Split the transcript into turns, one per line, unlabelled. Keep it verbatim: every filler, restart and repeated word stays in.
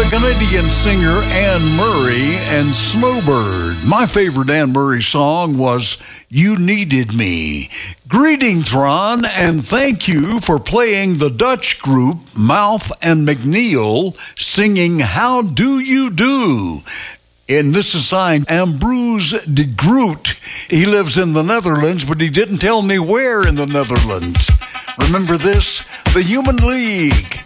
the Canadian singer Anne Murray and Snowbird. My favorite Anne Murray song was You Needed Me. Greetings, Ron, and thank you for playing the Dutch group Mouth and McNeil singing How Do You Do? And this is signed Ambrose de Groot. He lives in the Netherlands, but he didn't tell me where in the Netherlands. Remember this? The Human League.